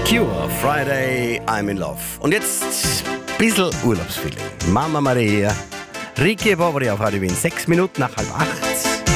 Cure, Friday, I'm in Love. Und jetzt ein bisschen Urlaubsfeeling. Mama Maria, Ricky Bobri auf Radio Wien, 6 Minuten nach 7:30.